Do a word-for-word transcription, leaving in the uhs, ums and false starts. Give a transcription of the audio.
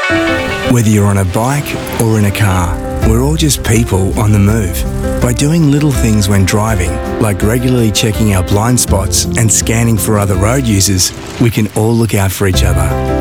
Whether you're on a bike or in a car, we're all just people on the move. By doing little things when driving, like regularly checking our blind spots and scanning for other road users, we can all look out for each other.